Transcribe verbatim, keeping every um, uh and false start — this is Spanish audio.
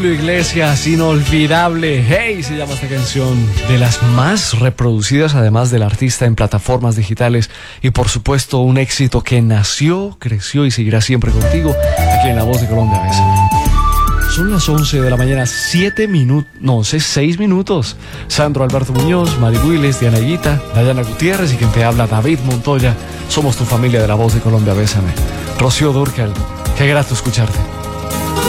Julio Iglesias, inolvidable. Hey, se llama esta canción, de las más reproducidas además del artista en plataformas digitales, y por supuesto un éxito que nació, creció y seguirá siempre contigo aquí en La Voz de Colombia. Bésame. Son las once de la mañana, siete minutos, no sé, seis minutos. Sandro Alberto Muñoz, Mari Willes, Diana Higuita, Dayana Gutiérrez y quien te habla, David Montoya. Somos tu familia de La Voz de Colombia. Bésame. Rocío Dúrcal, qué grato escucharte.